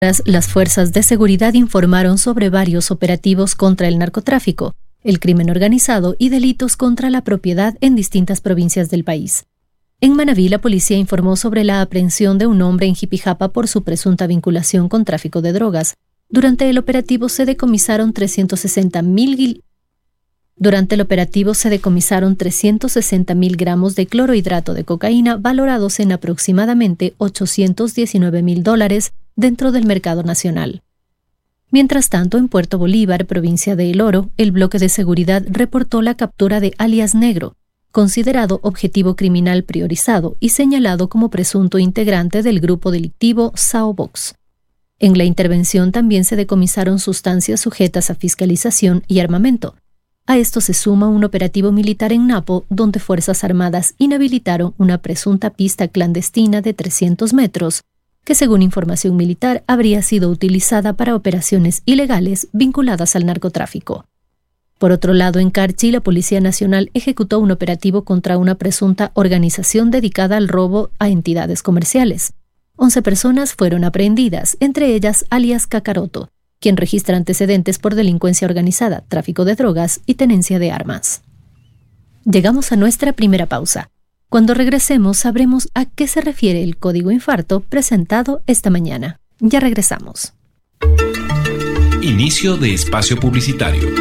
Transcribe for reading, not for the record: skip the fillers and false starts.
Las fuerzas de seguridad informaron sobre varios operativos contra el narcotráfico, el crimen organizado y delitos contra la propiedad en distintas provincias del país. En Manabí, la policía informó sobre la aprehensión de un hombre en Jipijapa por su presunta vinculación con tráfico de drogas. Durante el operativo se decomisaron 360.000 gramos de clorhidrato de cocaína valorados en aproximadamente $819.000 dentro del mercado nacional. Mientras tanto, en Puerto Bolívar, provincia de El Oro, el bloque de seguridad reportó la captura de alias Negro, considerado objetivo criminal priorizado y señalado como presunto integrante del grupo delictivo Sao Box. En la intervención también se decomisaron sustancias sujetas a fiscalización y armamento. A esto se suma un operativo militar en Napo, donde Fuerzas Armadas inhabilitaron una presunta pista clandestina de 300 metros, que según información militar habría sido utilizada para operaciones ilegales vinculadas al narcotráfico. Por otro lado, en Carchi, la Policía Nacional ejecutó un operativo contra una presunta organización dedicada al robo a entidades comerciales. 11 personas fueron aprehendidas, entre ellas alias Kakaroto, quien registra antecedentes por delincuencia organizada, tráfico de drogas y tenencia de armas. Llegamos a nuestra primera pausa. Cuando regresemos sabremos a qué se refiere el código infarto presentado esta mañana. Ya regresamos. Inicio de espacio publicitario.